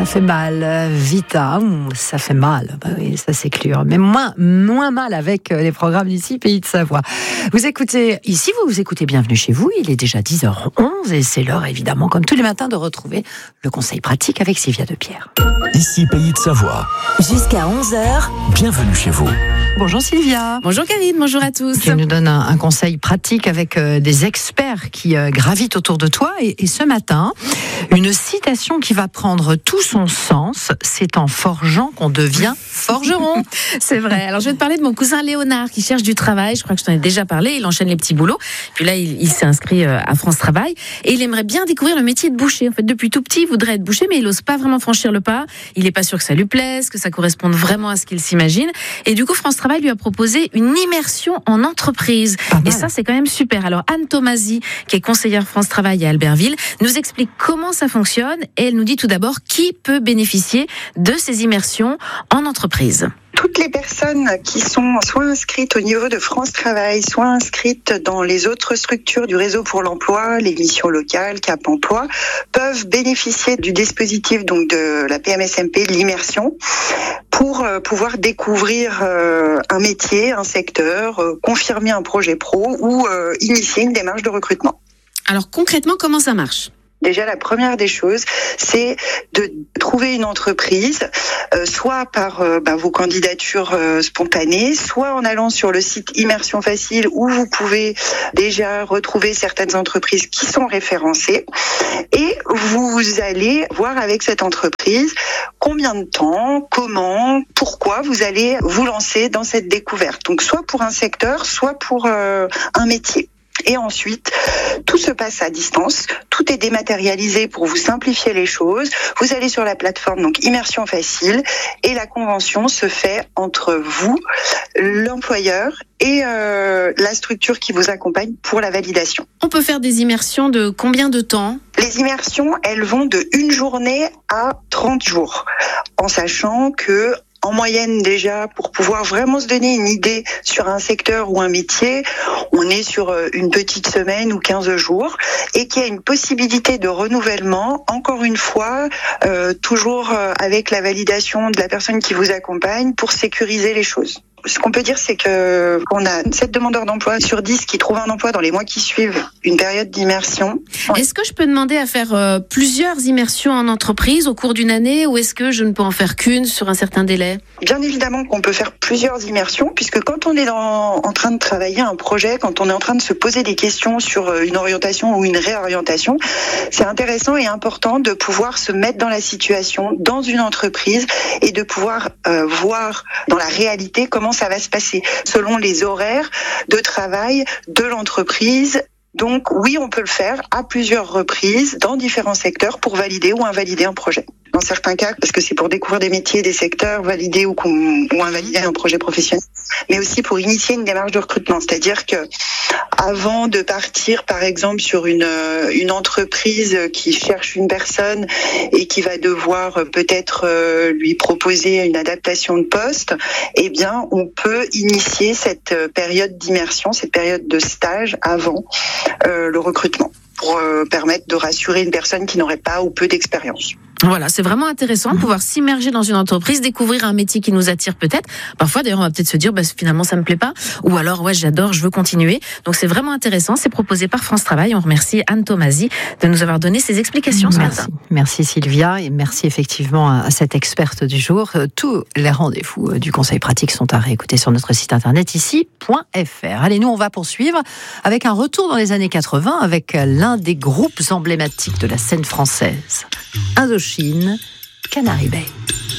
Ça fait mal. Vita, ça fait mal. Bah oui, ça c'est clair. Mais moins mal avec les programmes d'ici, Pays de Savoie. Vous écoutez Bienvenue chez vous. Il est déjà 10h11 et c'est l'heure, évidemment, comme tous les matins, de retrouver le conseil pratique avec Sylvia Depierre. Ici, Pays de Savoie. Jusqu'à 11h. Bienvenue chez vous. Bonjour Sylvia. Bonjour Karine, bonjour à tous. Tu nous donnes un conseil pratique avec des experts qui gravitent autour de toi. Et ce matin, une citation qui va prendre tout son sens. C'est en forgeant qu'on devient forgeron. C'est vrai. Alors je vais te parler de mon cousin Léonard qui cherche du travail. Je crois que je t'en ai déjà parlé. Il enchaîne les petits boulots. Puis là, il s'est inscrit à France Travail. Et il aimerait bien découvrir le métier de boucher. En fait, depuis tout petit, il voudrait être boucher, mais il n'ose pas vraiment franchir le pas. Il n'est pas sûr que ça lui plaise, que ça corresponde vraiment à ce qu'il s'imagine. Et du coup, France Travail lui a proposé une immersion en entreprise. Et ça, c'est quand même super. Alors, Anne Tomasi, qui est conseillère France Travail à Albertville, nous explique comment ça fonctionne. Et elle nous dit tout d'abord qui peut bénéficier de ces immersions en entreprise. Toutes les personnes qui sont soit inscrites au niveau de France Travail, soit inscrites dans les autres structures du réseau pour l'emploi, les missions locales, Cap Emploi, peuvent bénéficier du dispositif donc de la PMSMP, de l'immersion, pour pouvoir découvrir un métier, un secteur, confirmer un projet pro ou initier une démarche de recrutement. Alors concrètement, comment ça marche ? Déjà, la première des choses, c'est de trouver une entreprise, soit par vos candidatures spontanées, soit en allant sur le site Immersion Facile où vous pouvez déjà retrouver certaines entreprises qui sont référencées. Et vous allez voir avec cette entreprise combien de temps, comment, pourquoi vous allez vous lancer dans cette découverte. Donc, soit pour un secteur, soit pour un métier. Et ensuite, tout se passe à distance, tout est dématérialisé pour vous simplifier les choses. Vous allez sur la plateforme donc Immersion Facile et la convention se fait entre vous, l'employeur et la structure qui vous accompagne pour la validation. On peut faire des immersions de combien de temps ? Les immersions, elles vont de 1 journée à 30 jours, en sachant que en moyenne déjà, pour pouvoir vraiment se donner une idée sur un secteur ou un métier, on est sur une petite semaine ou 15 jours et qu'il y a une possibilité de renouvellement, encore une fois, toujours avec la validation de la personne qui vous accompagne pour sécuriser les choses. Ce qu'on peut dire, c'est qu'on a 7 demandeurs d'emploi sur 10 qui trouvent un emploi dans les mois qui suivent une période d'immersion. Est-ce que je peux demander à faire plusieurs immersions en entreprise au cours d'une année ou est-ce que je ne peux en faire qu'une sur un certain délai ? Bien évidemment qu'on peut faire plusieurs immersions puisque quand on est en train de travailler un projet, quand on est en train de se poser des questions sur une orientation ou une réorientation, c'est intéressant et important de pouvoir se mettre dans la situation, dans une entreprise et de pouvoir voir dans la réalité comment ça va se passer selon les horaires de travail de l'entreprise. Donc oui, on peut le faire à plusieurs reprises dans différents secteurs pour valider ou invalider un projet. Dans certains cas, parce que c'est pour découvrir des métiers, des secteurs, valider ou invalider un projet professionnel, mais aussi pour initier une démarche de recrutement. C'est-à-dire que avant de partir, par exemple, sur une entreprise qui cherche une personne et qui va devoir peut-être lui proposer une adaptation de poste, eh bien, on peut initier cette période d'immersion, cette période de stage avant le recrutement, pour permettre de rassurer une personne qui n'aurait pas ou peu d'expérience. Voilà, c'est vraiment intéressant de pouvoir s'immerger dans une entreprise, découvrir un métier qui nous attire peut-être. Parfois, d'ailleurs, on va peut-être se dire, finalement, ça me plaît pas. Ou alors, ouais, j'adore, je veux continuer. Donc, c'est vraiment intéressant. C'est proposé par France Travail. On remercie Anne Tomasi de nous avoir donné ces explications ce matin. Merci Sylvia et merci effectivement à cette experte du jour. Tous les rendez-vous du conseil pratique sont à réécouter sur notre site internet ici.fr. Allez, nous, on va poursuivre avec un retour dans les années 80 avec l'un des groupes emblématiques de la scène française. Indochine, Canary Bay.